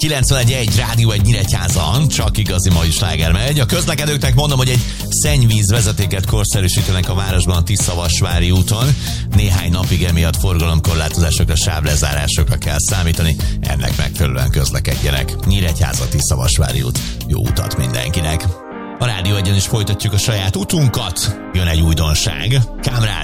91.1 Rádió 1 Nyíregyházan, csak igazi mai sláger megy. A közlekedőknek mondom, hogy egy szennyvíz vezetéket korszerűsítenek a városban a Tiszavasvári úton. Néhány napig emiatt forgalomkorlátozásokra, sávlezárásokra kell számítani, ennek megfelelően közlekedjenek. Nyíregyháza, Tiszavasvári út, jó utat mindenkinek! A Rádió 1-en is folytatjuk a saját utunkat. Jön egy újdonság. Kamrád